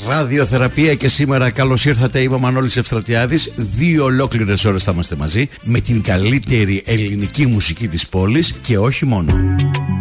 Ραδιοθεραπεία και σήμερα καλώς ήρθατε. Είμαι ο Μανώλης Ευστρατιάδης. 2 ολόκληρες ώρες θα είμαστε μαζί με την καλύτερη ελληνική μουσική της πόλης και όχι μόνο.